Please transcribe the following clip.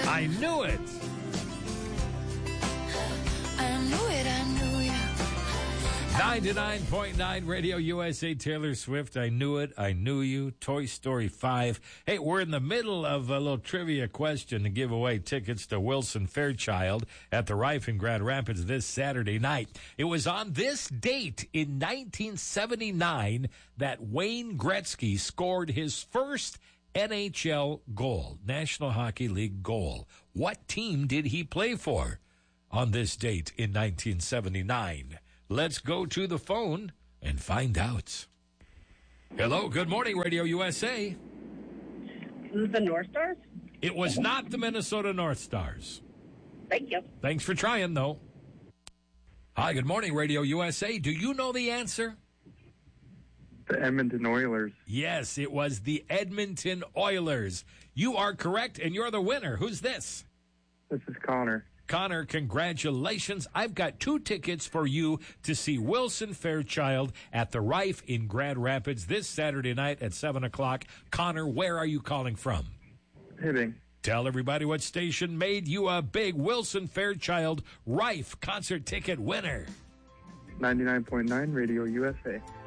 I knew it. I knew it, I knew you. 99.9 Radio USA, Taylor Swift. I knew it. I knew you. Toy Story 5. Hey, we're in the middle of a little trivia question to give away tickets to Wilson Fairchild at the Rife in Grand Rapids this Saturday night. It was on this date in 1979 that Wayne Gretzky scored his first NHL goal, National Hockey League goal. What team did he play for on this date in 1979? Let's go to the phone and find out. Hello, good morning, Radio USA. The North Stars? It was not the Minnesota North Stars. Thank you. Thanks for trying, though. Hi, good morning, Radio USA. Do you know the answer? The Edmonton Oilers. Yes, it was the Edmonton Oilers. You are correct, and you're the winner. Who's this? This is Connor. Connor, congratulations. I've got 2 tickets for you to see Wilson Fairchild at the Rife in Grand Rapids this Saturday night at 7 o'clock. Connor, where are you calling from? Hibbing. Tell everybody what station made you a big Wilson Fairchild Rife concert ticket winner. 99.9 Radio USA.